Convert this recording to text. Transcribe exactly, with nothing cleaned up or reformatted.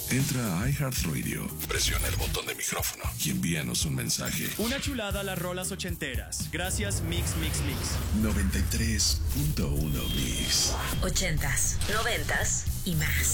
Entra a iHeartRadio, presiona el botón de micrófono y envíanos un mensaje. Una chulada a las rolas ochenteras. Gracias Mix Mix Mix. noventa y tres punto uno Mix. Ochentas, noventas y más.